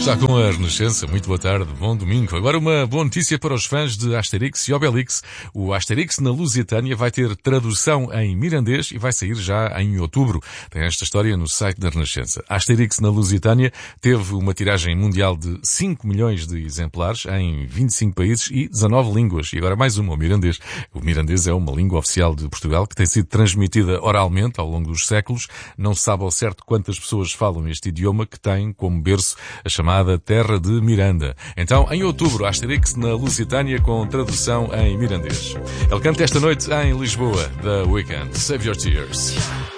Já com a Renascença, muito boa tarde, bom domingo. Agora uma boa notícia para os fãs de Asterix e Obelix. O Asterix na Lusitânia vai ter tradução em mirandês e vai sair já em outubro. Tem esta história no site da Renascença. Asterix na Lusitânia teve uma tiragem mundial de 5 milhões de exemplares em 25 países e 19 línguas. E agora mais uma, o mirandês. O mirandês é uma língua oficial de Portugal que tem sido transmitida oralmente ao longo dos séculos. Não se sabe ao certo quantas pessoas falam este idioma, que tem como berço a chamada Terra de Miranda. Então, em outubro, Asterix na Lusitânia com tradução em mirandês. Ele canta esta noite em Lisboa, The Weeknd. Save Your Tears.